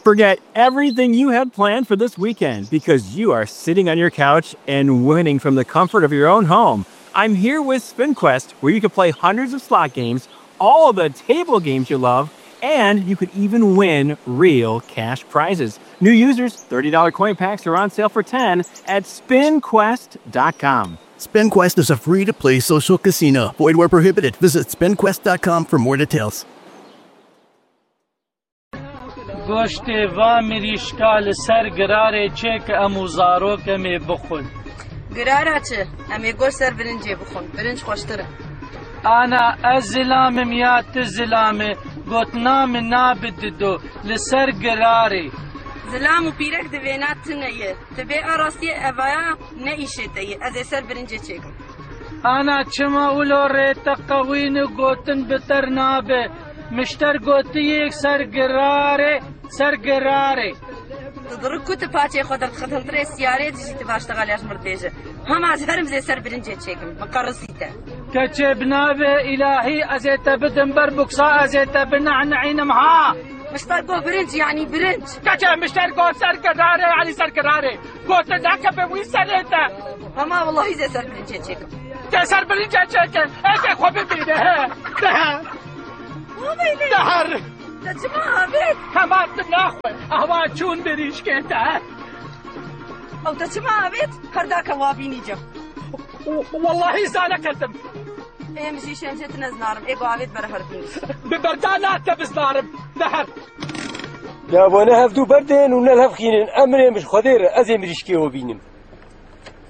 Forget everything you had planned for this weekend because you are sitting on your couch and winning from the comfort of your own home. I'm here with SpinQuest, where you can play hundreds of slot games, all of the table games you love, and you could even win real cash prizes. New users, $30 coin packs are on sale for $10 at SpinQuest.com. SpinQuest is a free-to-play social casino. Void where prohibited. Visit SpinQuest.com for more details. گوشت و مریشکال سر گراره چه که اموزارو کمی بخون گراره چه؟ امی گوشت سر برنجی بخون برنج خوشتره انا الزلام میات زلامه گوتنام نابد دو لسر گراره زلام و پیرک دوینات تنیه تبی آراستی اوایا نیشه تیه از سر برنجی چکم انا چما اولو ریتا قوین گوتن بتر نابه مشتر گوتی یک سر گراره تدرک کت پاچه خودت ختم تره سیاره دیجی تباشتغالیاش مرتیجه هم از هرم زی سر برنجی چکم مقرصیته کچه بنابه الهی ازیتا بدن بر بکسا ازیتا بنعنعینم ها مشتر گو برنج يعني برنج كاچا مشتر گو سر گراره يعني سر گراره گوت ذاك بوي سرته اما والله زي سر برنج چکم ده سر برنج چکم اگه خوب ببینه ده دهر تجمع بيت همات ناخوه اهوا چون بریش که ده او تجمع بيت هرداك وابيني جم والله زانا كلتم ايه مشي شمشت نزنارم ايه قاعد برهر بنس ببردانا تبزنارم دهر لا وانا هفدو بردين ونلهف خينين امري مش خدير ازي مريشكي وبينم